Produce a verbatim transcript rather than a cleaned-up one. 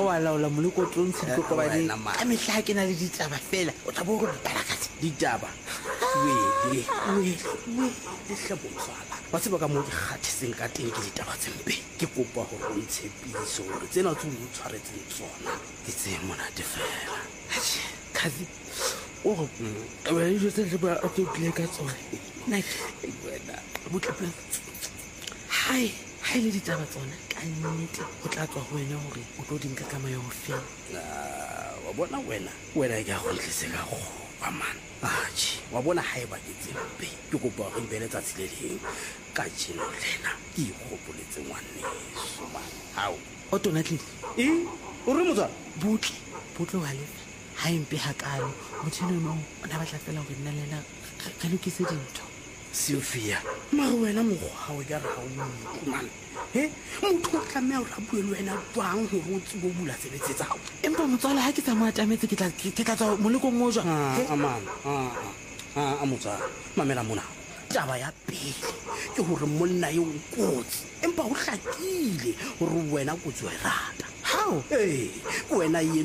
wa laola molekotlong Tshikokobane wena man. ka mehla ke na le ditaba fela o tla bo go ditalakatse ditaba wele wele wele hlebotswala ba tseba ka mo di kgathiseng ka teng ke ditaba tse mpe ke kopa gore o ntshepiso gore tsena tse o tshwaretseng tsona ke tse monate fela khazi o go wena jo tse le ba o tle ka tsone nna wena botlepela hai hai le ditaba tsona ka nnete go tla tswa go wena gore o tlo dinka ka mayo go fela Ah, wa bona wena wena ke a go ntlise ka go ba man aji wa bona ha e ba ke tsempe ke kopa go ibele tsa tsileleng ka jeno lena ke ikgopoletse ngwaneso man hao o tona tlile e o re motsa butle butle wa lefa ha empe hakalo motho eno mo o na batla fela gore nna lena ga lokise dintho Sophia mare wena mogwa o ka ra o man he motho o tlameha gore a bue le wena jwang gore o tsebo bula sebetse tsa gago empa motswala ha ke sa mo atametse ke tla ke tla tswa molekong mo jwa aman a motsa mamela mona taba ya pele ke gore monna yo kotsi empa o hlakile gore wena kotsi wa e rata how ee wena